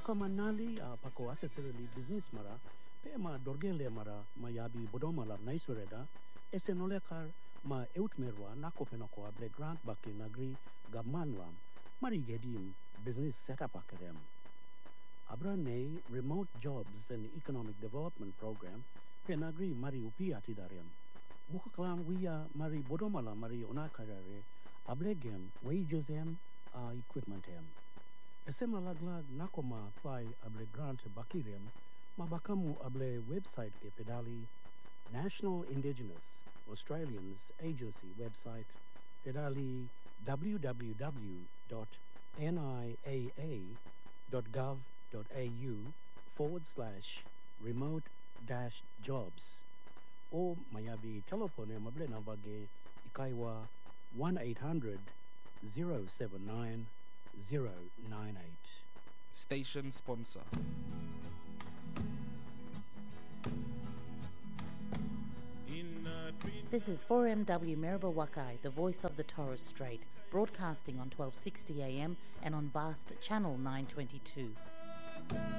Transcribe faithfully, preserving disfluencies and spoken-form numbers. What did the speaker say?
Pakamanali a pako accessorily business mara pe ma dorgele mara ma yabi bodomala naiswereda esenolekar ma eutmerwa nakopenoko able grant baki nagri gamanlam mari gedim business setup akadem. Abrane remote jobs and economic development program penagri mari upi atidarem. Mukaklam wiya mari bodomala mari onakarare ablegem wagesem a equipmentem. Esemalaglag nakoma apply able grant bakirem mabakamu able website ke pedali National Indigenous Australians Agency website pedali w w w dot n i a a dot gov dot a u forward slash remote dash jobs or mayabi telephone mable nambage ikaiwa one eight hundred zero seven nine zero nine eight. Station sponsor. This is four M W Maribor Wakai, the voice of the Torres Strait, broadcasting on twelve sixty A M and on Vast Channel nine twenty-two.